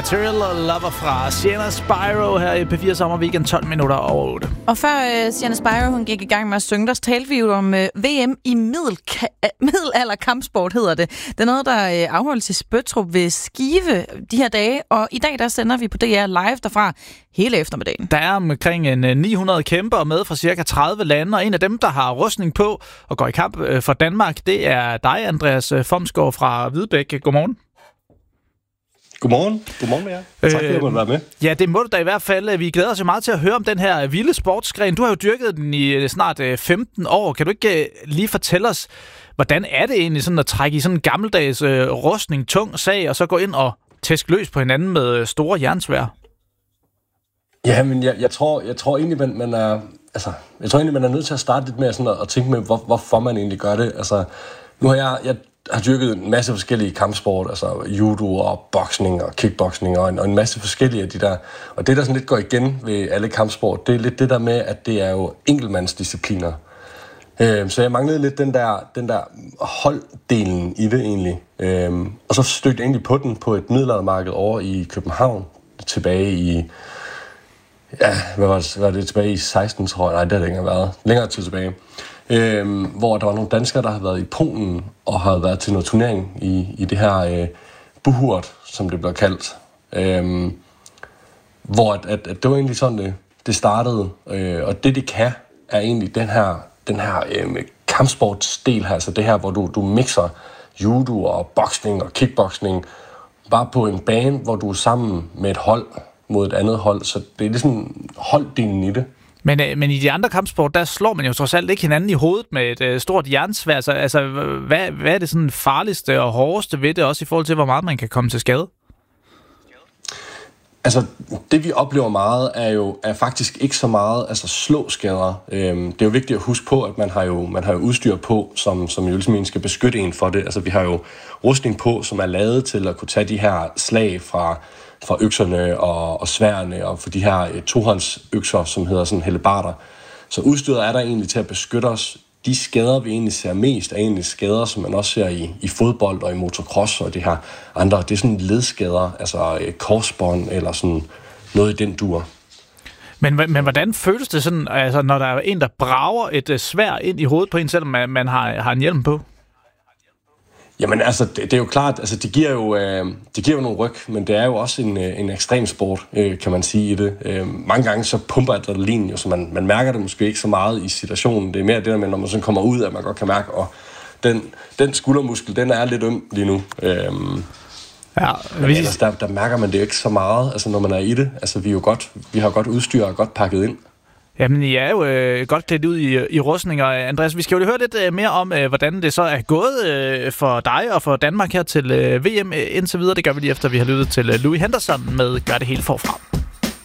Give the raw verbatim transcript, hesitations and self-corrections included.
Material Lover fra Sienna Spyro her i P fire Sommer Weekend, tolv minutter over otte. Og før uh, Sienna Spyro hun gik i gang med at synge, der talte vi jo om uh, V M i middelka- middelalder kampsport, hedder det. Det er noget, der uh, afholdes i Spøttrup ved Skive de her dage, og i dag der sender vi på D R live derfra hele eftermiddagen. Der er omkring en ni hundrede kæmpere med fra cirka tredive lande, og en af dem, der har rustning på og går i kamp uh, for Danmark, det er dig, Andreas Fomsgaard fra Hvidebæk. Godmorgen. Godmorgen. Godmorgen med jer. Tak fordi jeg måtte være med. Ja, det må du da i hvert fald. Vi glæder os jo meget til at høre om den her vilde sportsgren. Du har jo dyrket den i snart femten år. Kan du ikke lige fortælle os, hvordan er det egentlig sådan at trække i sådan en gammeldags øh, rustning, tung sag, og så gå ind og tæske løs på hinanden med store jernsværd? Ja, men jeg, jeg, tror, jeg tror egentlig, man, man er... Altså, jeg tror egentlig, man er nødt til at starte lidt med sådan at, at tænke med, hvor, hvorfor man egentlig gør det. Altså, nu har jeg... jeg har dyrket en masse forskellige kampsport, altså judo og boksning og kickboksning og en, og en masse forskellige af de der. Og det, der sådan lidt går igen ved alle kampsport, det er lidt det der med, at det er jo enkeltmandsdiscipliner. Øh, så jeg manglede lidt den der, den der holddelen i det egentlig. Øh, og så stødte jeg egentlig på den på et middelaldermarked over i København, tilbage i... Ja, hvad var det, var det tilbage i seksten, tror jeg? Nej, det har det ikke været. Længere tid tilbage. Øhm, hvor der var nogle danskere, der havde været i Polen og havde været til noget turnering i, i det her øh, buhurt, som det blev kaldt. Øhm, hvor at, at, at det var egentlig sådan, det, det startede. Øh, og det, det kan, er egentlig den her, den her øh, kampsportsdel her, altså det her, hvor du, du mixer judo og boksning og kickboksning, bare på en bane, hvor du er sammen med et hold mod et andet hold. Så det er ligesom holddelen i det. Men, men i de andre kampsport, der slår man jo trods alt ikke hinanden i hovedet med et øh, stort jernsværd. Så, altså, hvad, hvad er det sådan farligste og hårdeste ved det, også i forhold til, hvor meget man kan komme til skade? Altså, det vi oplever meget, er jo er faktisk ikke så meget altså slå skader. Øhm, det er jo vigtigt at huske på, at man har jo, man har jo udstyr på, som, som jo ligesom skal beskytte en for det. Altså, vi har jo rustning på, som er lavet til at kunne tage de her slag fra... fra økserne og, og sværene, og for de her eh, tohåndsøkser, som hedder sådan hellebarder. Så udstyret er der egentlig til at beskytte os. De skader, vi egentlig ser mest, er egentlig skader, som man også ser i, i fodbold og i motocross og det her andre. Det er sådan ledskader, altså eh, korsbånd eller sådan noget i den dur. Men, men hvordan føles det sådan, altså, når der er en, der brager et uh, sværd ind i hovedet på en, selvom man, man har, har en hjelm på? Jamen altså, det, det er jo klart, altså det giver jo, øh, det giver jo nogle ryg, men det er jo også en, en ekstrem sport, øh, kan man sige i det. Øh, mange gange så pumper adrenalin jo, så man, man mærker det måske ikke så meget i situationen. Det er mere det der med, når man sådan kommer ud, at man godt kan mærke, og den, den skuldermuskel, den er lidt øm lige nu. Øh, ja, men vi... ellers, der, der mærker man det ikke så meget, altså når man er i det. Altså vi er jo godt, vi har godt udstyr og godt pakket ind. Jamen, I er jo øh, godt klædt ud i, i rustninger. Andreas, vi skal jo høre lidt øh, mere om, øh, hvordan det så er gået øh, for dig og for Danmark her til øh, V M øh, indtil videre. Det gør vi lige efter, vi har lyttet til øh, Louis Henderson med Gør det hele forfra.